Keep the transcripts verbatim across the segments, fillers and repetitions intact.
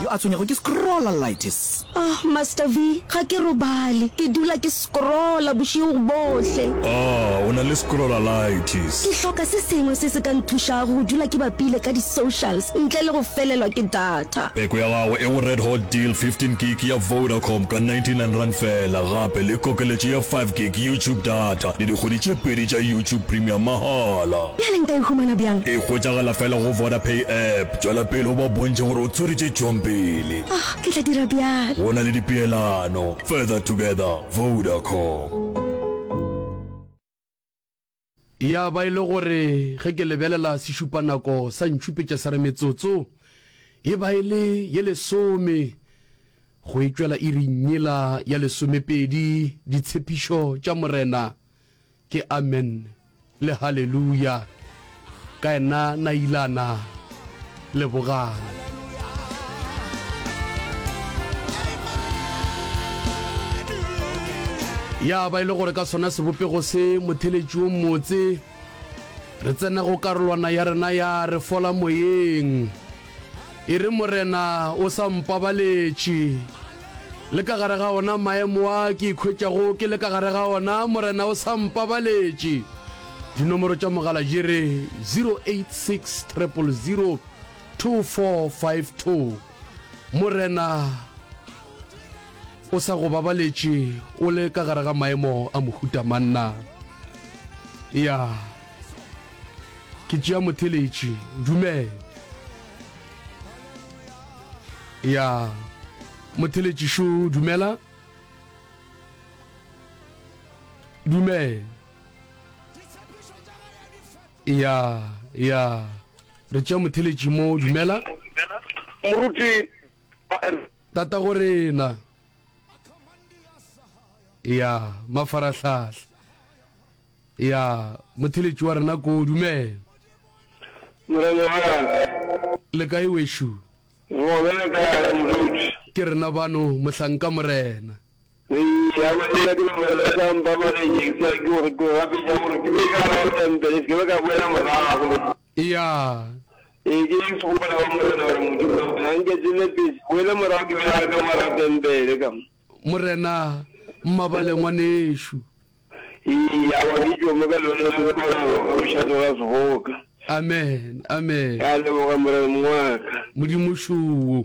a tshwenyego ke scrolleritis. Ah, Master V, ga ke robale, ke dula ke scrolla bosigo bohle. Ah, o na le scrolleritis. Ke hloka se sengwe se se ka nthuša go dula ke bapile ka di-socials ntle le go felelwa ke data. Peko ya gago e go red hot deal fifteen gig ya Vodacom ka ninety-nine rand fela, gape le kokeletše ya five gig YouTube data le dikgwedi tše pedi tša YouTube Premium mahala. Bjale nka e humana bjang? E hwetšagala fela go Vodapay app. Tšwela pele o ba bontše gore o tshoritše tšompele. Ah, ke tla dira bjalo. Go na le dipeelano. Further together, Vodacom. Ya ba ile gore ge ke lebelela sešupanako sa ntšhupetša sa re metsotso e ba ile ye lesome go itšwela e rinyela ya lesomepedi ditshepišo tša morena ke amen le haleluya ka ena nailana le bogana. Ya ba ile gore ka sona sebopego se motheletši o motse re tsena go karolwana ya rena ya re fola moyeng e re morena o sa mpabaletše le ka gare ga ona maemo a ke ikhwetšago ke le ka gare ga ona morena o sa mpabaletše. Dinomoro tša mogala di re zero eight six zero zero zero two four five two. Morena o sa go babaletše o le ka gare ga maemo a mohuta manna. Ya ke tšea motheletši dumela. Ya motheletši šo dumela. Dumela. Ya ya re tšea motheletši mo dumela. Moruti tata go rena. Ya mafarahlahla. Ya motheletši wa rena ko dumela. Le kae wešo? Ke rena bano mohlanka morena. Ya morena mmabale ngwanešo. Amen amen. Modimo šoo.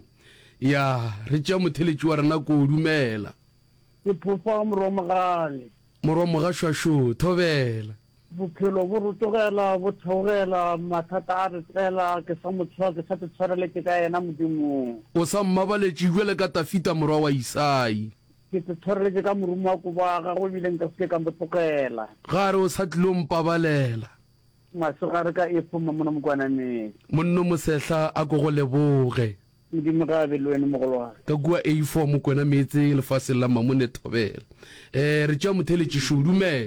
Ya re tšea motheletši wa rena ko dumela. Ke phofa moromogale. Moromogašwašo thobela. Bophelo bo rotogela bo theogela mathata a re tlela ke sa motshwa ke sa tshwarele ke ka ena modimo. O sa mmabaletše jwele ka Tafita morwa wa Isai. Ke tshwarele ka morumo wa koba ga go bile nka se ka mbotogela. Gare o sa tlilo mpabalela. Masogare ka efo mamona mokwanane. Monno mosehla a go go leboge. Modimo ga be le wena mogolwa. Ka kua A four mo kwena metse lefatshe la mamone thobela. Eh re tšea motheletši šo dumela.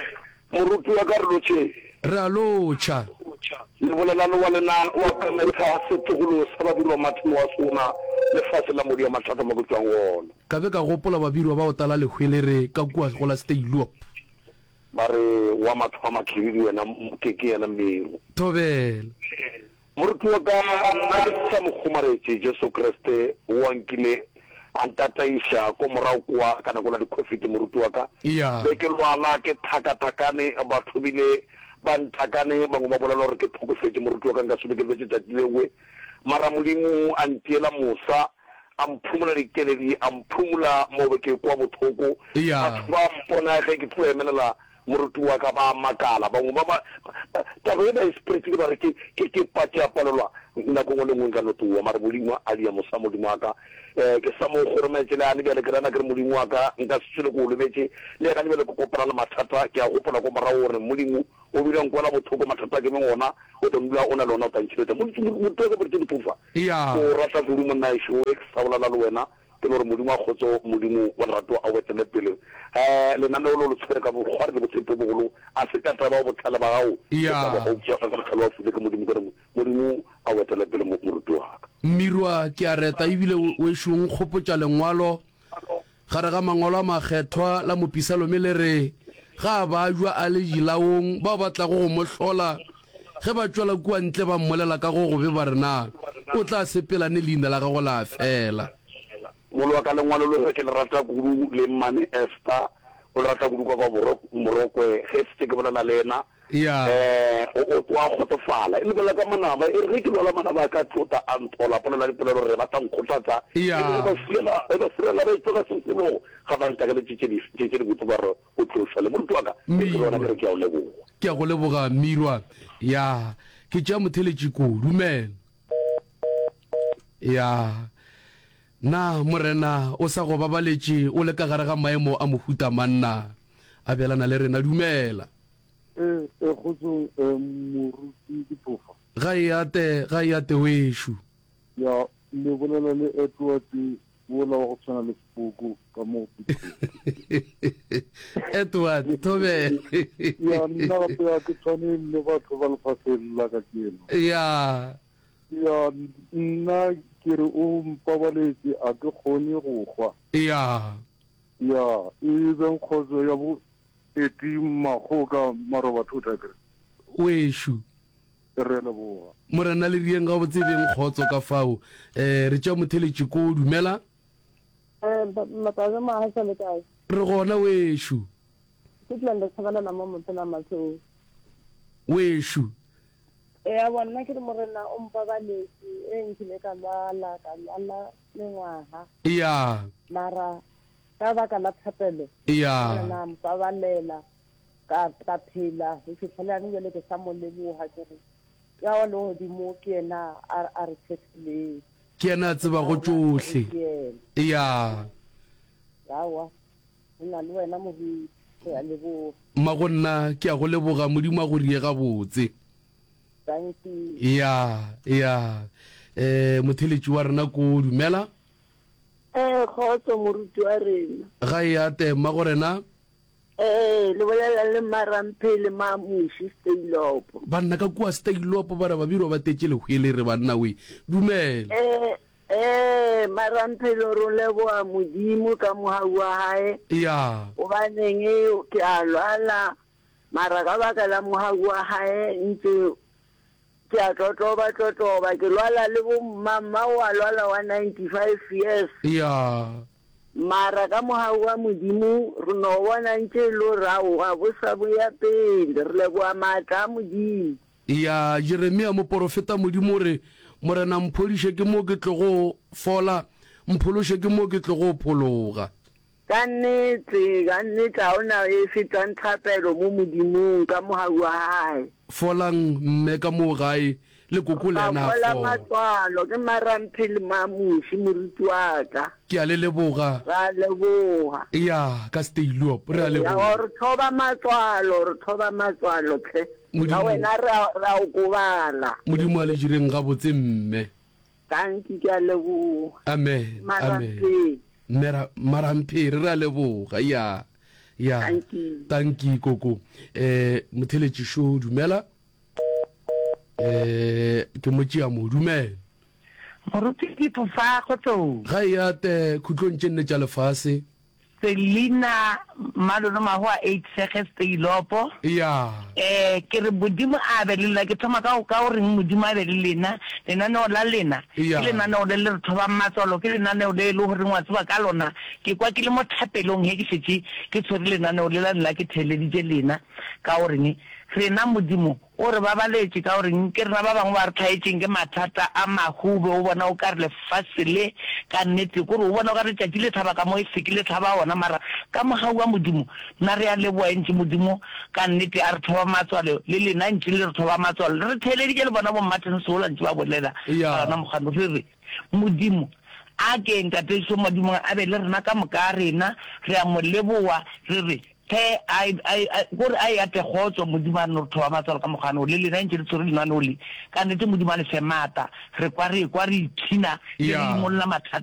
Moruti wa karolotše re a lotšha le bolelano wa lena wa kametha setogolo sa badiro mathimo wa sona lefatshe la modi ya mathata mo go tswang wona. ka be ka gopola babirwa ba o tala lehwelere ka kua go la staylo ba re wa matho ma khiridi wena ke ke yana mmeo thobela. Moruti wa ka nna sa mo khumaretse Jesu Kriste wa nkile antataisha ko morao kwa kana go la di-covid moruti wa ka ya be ke lwala ke thakathakane batho bile ba nthakane bangwe ba bolela gore ke thokofetse moruti wa ka nka sebe ke lwetse tsatsi lengwe mara modimo a ntiela mosa a mphumula dikeledi a mphumula mo be ke kwa bothoko ya ba mpona ge ke tlo emelela moruti wa ka ba makala bangwe ba taba e ba e spirit ba re ke ke patya palelwa nna go le ngwe ka notuwa mara modimo a dia mosa modimo wa ka ke sa mo gorometse le a ne bele ke rana ke modimo wa ka nka se le go lebetse le ga ne bele go kopana le mathata ke a gopola go mara gore modimo o bile go la bothoko mathata ke mengona o tondula ona lona o tantshiletse modimo mo tlo go botse dipufa ya o rata go mo nna isho e sa bola la wena ke lore modimo a khotso modimo wa rato a wetele pele eh le nna lo lo tsere ka bo gore le botse bogolo a se ka taba bo thala ba gago ya ba go tšea ka tlhalo a fude ke modimo gore modimo a wetele pele mo moruti wa ka mmirwa ke a reta ebile o ešong kgopotša lengwalo gare ga mangwalo a makgethwa la mopisalome le re ga ba jwa a le jilaong ba batla go mo hlola ge ba tswela kua ntle ba mmolela ka go gobe ba rena o tla sepelane leina la gago la fela molo wa ka lengwalo lo ke le rata kudu le mane Esther o rata kudu kwa morokwe ge se ke bona lena ya eh o twa khotofala e le ka manaba e re ke lola manaba ka tota antola pona la dipolelo re batang khotata Ya. ba fela e ba fela ba itse ka sentse ga ba ntaka le tshitse di tshitse di botsa ba re o tlosa le motho wa ka e ke bona ke a o lebo ke a go leboga mirwa ya ke tša motheletši ko dumela ya na morena o sa go babaletše o le ka gare ga maemo a mohuta manna a belana le rena dumela eh e khotso moruti dipofa ga e ate ga e ate wešo ya le bolela le Edward wola wa go tsana le Spuku ka mo Edward tobe ya nna gape ya ke tshwane le batho ba lefatsheng la ka keno ya ya nna ke re o mpabaletse a ke kgone go gwa ya ya e beng khotso ya bo eti magoka maro batho ta ke wešo re le boa morena le rieng ga botsebeng kgotso ka fao eh re tša motheletši ko dumela eh mataza ma ha le kae re gona wešo ke tla le tshabana na mo motho matso wešo e a bona ke mo rena o mpa ba lesi e nkile ka bala ka bala le ngwaha ya mara ka ba ka la thapelo ya na mpa ba lela ka ka phela ke tsela ne le ke sa mo leboha ke re ya wa lo di mo ke na a a re tshile ke ena tseba go tsohle ya yawa nna le wena mo di ya lebo magonna ke a go leboga modimo a go rie ga botse thank you ya ya eh motheletši wa rena ko dumela eh khotso moruti wa rena ga e ate ma go rena eh le bolela le maramphele ma mushi staylopo banna ka kua staylopo ba re ba biro ba tetse le hwele re banna we dumela eh eh maramphele ro le boa modimo ka mohau wa hae ya o ba neng ke a lwala mara ka baka la mohau wa hae ntse ke a totoba totoba ke lwala le bo mama wa lwala wa ninety-five years ya mara ka mohau wa modimo re no bona ntse lo rao wa bosa bo ya pele re le boa matla modimo ya Jeremia moprofeta modimo re morena mphodishe ke mo ke tlogo fola mpholoshe ke mo ke tlogo phologa ka nnete ka nnete ga ona e fetang thapelo mo modimong ka mohau wa hae folang mme ka mo gae le koko le na fola fo matswalo ke maramphele ma mushi moruti wa ka ke a le leboga ra leboga ya ka stayloop re a ya leboga re thoba matswalo re thoba matswalo tle Modimo. ka wena ra ra o kubala modimo a le direng ga botse mme thank you ke a leboga amen amen maramphele mera maramphele re a leboga ya ya Thank you. thank you koko eh motheletši sho dumela eh ke motšea mo dumela moruti ke tofa khotso ga e ate khutlong tše nne tša lefase selina malono mahwa eight sege staylopo ya eh ke re modimo a be le lena ke thoma ka ka o reng modimo a be le lena lenaneo la lena Ya. ke lenaneo le le re thoba matswalo ke lenaneo le le gore ngwa tseba ka lona ke kwa ke le mo thapelong he ke setse ke tshwere lenaneo le la nna ke theleditše lena ka o reng re na modimo o re babaletse ka o reng ke rena ba bangwe ba re tlhaetseng ke mathata a mahube o bona o ka re lefatshe le ka nnete kore o bona o ka re tšatši le thaba ka mo e seke le thaba ona mara ka mogau wa modimo nna re a leboa ntse modimo ka nnete a re thoba matswalo le lena ntse le re thoba matswalo re theleditše le bona bo mmateng seola ntse ba bolela Ya. ka ona mogano re re modimo a ke ntateso modimo a be le rena ka moka rena re a mo leboa re re ke ai ai gore ai ate khotso modimo a no thoba matswalo ka mogano le lena ntse le tsore lena no le ka nnete modimo a le femata re kwa re kwa re ithina Ya. le molla mathata